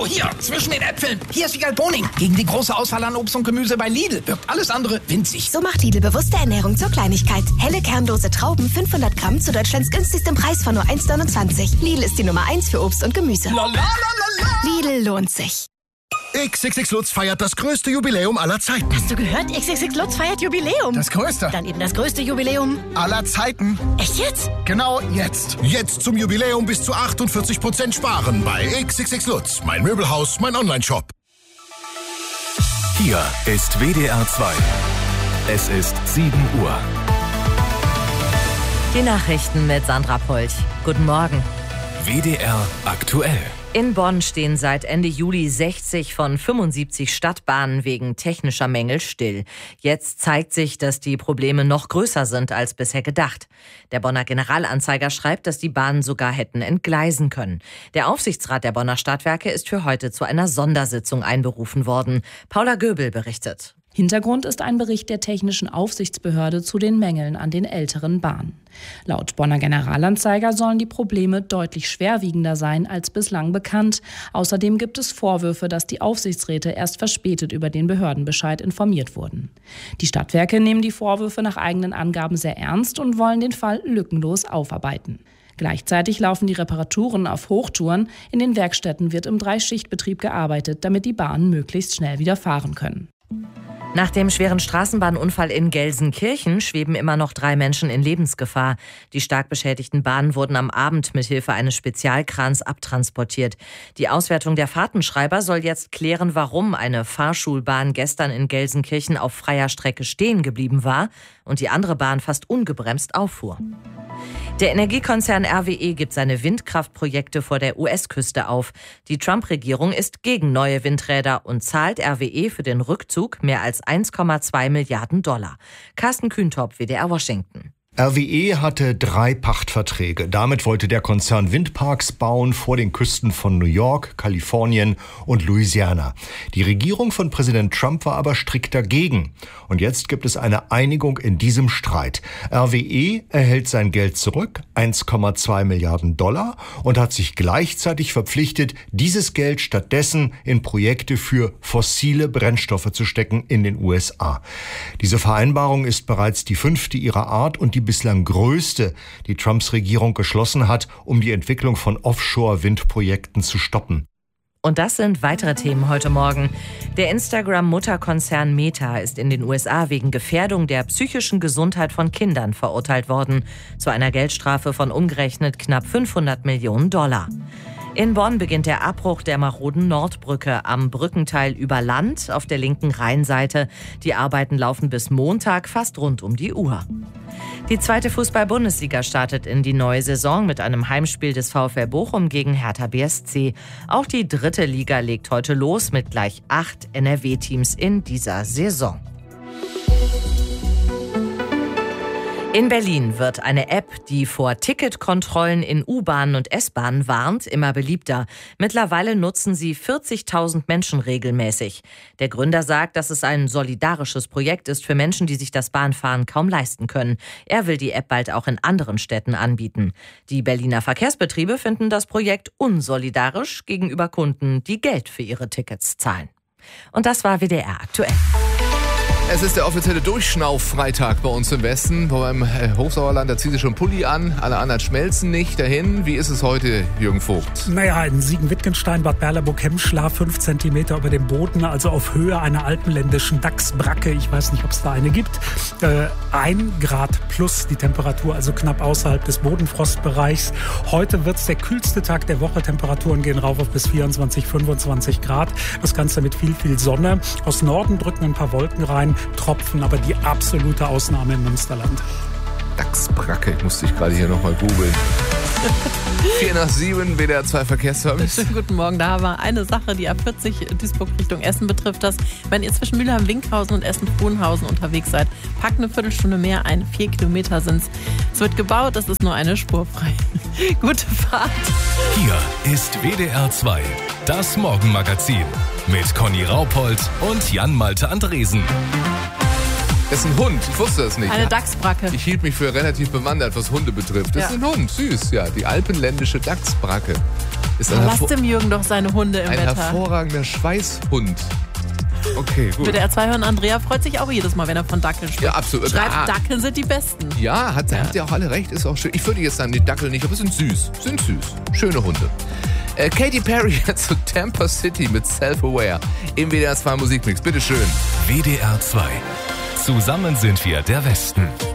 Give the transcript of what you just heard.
Oh, hier, zwischen den Äpfeln. Hier ist Wiegald Boning. Gegen die große Auswahl an Obst und Gemüse bei Lidl wirkt alles andere winzig. So macht Lidl bewusste Ernährung zur Kleinigkeit. Helle kernlose Trauben, 500 Gramm zu Deutschlands günstigstem Preis von nur 1,29. Lidl ist die Nummer 1 für Obst und Gemüse. Lidl lohnt sich. XXX Lutz feiert das größte Jubiläum aller Zeiten. Hast du gehört? XXX Lutz feiert Jubiläum. Das größte. Dann eben das größte Jubiläum aller Zeiten. Echt jetzt? Genau jetzt. Jetzt zum Jubiläum bis zu 48% sparen bei XXX Lutz. Mein Möbelhaus, mein Onlineshop. Hier ist WDR 2. Es ist 7 Uhr. Die Nachrichten mit Sandra Polch. Guten Morgen. WDR aktuell. In Bonn stehen seit Ende Juli 60 von 75 Stadtbahnen wegen technischer Mängel still. Jetzt zeigt sich, dass die Probleme noch größer sind als bisher gedacht. Der Bonner Generalanzeiger schreibt, dass die Bahnen sogar hätten entgleisen können. Der Aufsichtsrat der Bonner Stadtwerke ist für heute zu einer Sondersitzung einberufen worden. Paula Göbel berichtet. Hintergrund ist ein Bericht der Technischen Aufsichtsbehörde zu den Mängeln an den älteren Bahnen. Laut Bonner Generalanzeiger sollen die Probleme deutlich schwerwiegender sein als bislang bekannt. Außerdem gibt es Vorwürfe, dass die Aufsichtsräte erst verspätet über den Behördenbescheid informiert wurden. Die Stadtwerke nehmen die Vorwürfe nach eigenen Angaben sehr ernst und wollen den Fall lückenlos aufarbeiten. Gleichzeitig laufen die Reparaturen auf Hochtouren. In den Werkstätten wird im 3-Schichtbetrieb gearbeitet, damit die Bahnen möglichst schnell wieder fahren können. Nach dem schweren Straßenbahnunfall in Gelsenkirchen schweben immer noch 3 Menschen in Lebensgefahr. Die stark beschädigten Bahnen wurden am Abend mithilfe eines Spezialkrans abtransportiert. Die Auswertung der Fahrtenschreiber soll jetzt klären, warum eine Fahrschulbahn gestern in Gelsenkirchen auf freier Strecke stehen geblieben war und die andere Bahn fast ungebremst auffuhr. Der Energiekonzern RWE gibt seine Windkraftprojekte vor der US-Küste auf. Die Trump-Regierung ist gegen neue Windräder und zahlt RWE für den Rückzug mehr als 1,2 Milliarden $. Carsten Kühntop, WDR Washington. RWE hatte 3 Pachtverträge. Damit wollte der Konzern Windparks bauen vor den Küsten von New York, Kalifornien und Louisiana. Die Regierung von Präsident Trump war aber strikt dagegen. Und jetzt gibt es eine Einigung in diesem Streit. RWE erhält sein Geld zurück, 1,2 Milliarden $, und hat sich gleichzeitig verpflichtet, dieses Geld stattdessen in Projekte für fossile Brennstoffe zu stecken in den USA. Diese Vereinbarung ist bereits die 5. ihrer Art und die bislang größte, die Trumps Regierung geschlossen hat, um die Entwicklung von Offshore-Windprojekten zu stoppen. Und das sind weitere Themen heute Morgen. Der Instagram-Mutterkonzern Meta ist in den USA wegen Gefährdung der psychischen Gesundheit von Kindern verurteilt worden. Zu einer Geldstrafe von umgerechnet knapp 500 Millionen $. In Bonn beginnt der Abbruch der maroden Nordbrücke am Brückenteil über Land auf der linken Rheinseite. Die Arbeiten laufen bis Montag fast rund um die Uhr. Die 2. Fußball-Bundesliga startet in die neue Saison mit einem Heimspiel des VfL Bochum gegen Hertha BSC. Auch die 3. Liga legt heute los mit gleich 8 NRW-Teams in dieser Saison. In Berlin wird eine App, die vor Ticketkontrollen in U-Bahnen und S-Bahnen warnt, immer beliebter. Mittlerweile nutzen sie 40.000 Menschen regelmäßig. Der Gründer sagt, dass es ein solidarisches Projekt ist für Menschen, die sich das Bahnfahren kaum leisten können. Er will die App bald auch in anderen Städten anbieten. Die Berliner Verkehrsbetriebe finden das Projekt unsolidarisch gegenüber Kunden, die Geld für ihre Tickets zahlen. Und das war WDR aktuell. Es ist der offizielle Durchschnauf-Freitag bei uns im Westen. Beim Hochsauerland, da zieht sich schon Pulli an. Alle anderen schmelzen nicht dahin. Wie ist es heute, Jürgen Vogt? Naja, in Siegen-Wittgenstein, Bad Berleburg-Hemmschlar, 5 Zentimeter über dem Boden, also auf Höhe einer alpenländischen Dachsbracke. Ich weiß nicht, ob es da eine gibt. 1 Grad plus die Temperatur, also knapp außerhalb des Bodenfrostbereichs. Heute wird es der kühlste Tag der Woche. Temperaturen gehen rauf auf bis 24, 25 Grad. Das Ganze mit viel, viel Sonne. Aus Norden drücken ein paar Wolken rein. Tropfen, aber die absolute Ausnahme im Münsterland. Dachsbracke, musste ich gerade hier nochmal googeln. 6:04, WDR 2 Verkehrsservice. Schönen guten Morgen, da haben wir eine Sache, die A40 Duisburg Richtung Essen betrifft. Das, wenn ihr zwischen Mülheim-Winkhausen und Essen-Frohnhausen unterwegs seid, packt eine Viertelstunde mehr ein. 4 Kilometer sind's. Es wird gebaut, es ist nur eine Spur frei. Gute Fahrt. Hier ist WDR 2, das Morgenmagazin mit Conny Raupold und Jan-Malte Andresen. Das ist ein Hund, ich wusste das nicht. Eine Dachsbracke. Ich hielt mich für relativ bewandert, was Hunde betrifft. Das ist ein Hund, süß, ja. Die alpenländische Dachsbracke. Lasst dem Jürgen doch seine Hunde im ein Wetter. hervorragender Schweißhund. Okay, gut. WDR 2 hören, Andrea freut sich auch jedes Mal, wenn er von Dackeln spricht. Ja, absolut. Schreibt, Dackeln sind die Besten. Ja, habt ihr auch alle recht, ist auch schön. Ich würde jetzt sagen, die Dackel nicht, aber sind süß. Sind süß. Schöne Hunde. Katy Perry jetzt zu Tampa City mit Self-Aware im WDR 2 Musikmix. Bitteschön. WDR 2. Zusammen sind wir der Westen.